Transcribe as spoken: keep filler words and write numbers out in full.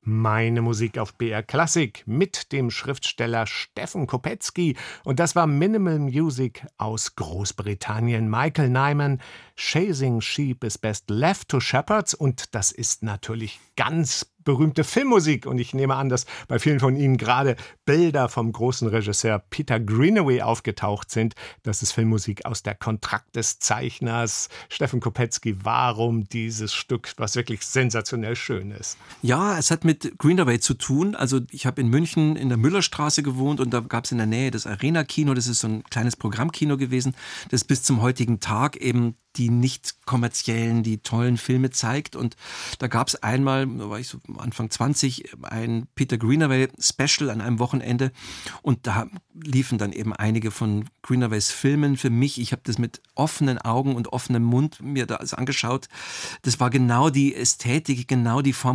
Meine Musik auf B R Klassik mit dem Schriftsteller Steffen Kopetzky. Und das war Minimal Music aus Großbritannien. Michael Nyman, Chasing Sheep is Best Left to Shepherds. Und das ist natürlich ganz berühmte Filmmusik. Und ich nehme an, dass bei vielen von Ihnen gerade Bilder vom großen Regisseur Peter Greenaway aufgetaucht sind. Das ist Filmmusik aus der Kontrakt des Zeichners Steffen Kopetzky. Warum dieses Stück, was wirklich sensationell schön ist? Ja, es hat mit Greenaway zu tun. Also ich habe in München in der Müllerstraße gewohnt und da gab es in der Nähe das Arena-Kino. Das ist so ein kleines Programmkino gewesen, das bis zum heutigen Tag eben die nicht kommerziellen, die tollen Filme zeigt. Und da gab es einmal, da war ich so Anfang zwanzig, ein Peter Greenaway Special an einem Wochenende. Und da liefen dann eben einige von Greenaways Filmen für mich. Ich habe das mit offenen Augen und offenem Mund mir das angeschaut. Das war genau die Ästhetik, genau die Form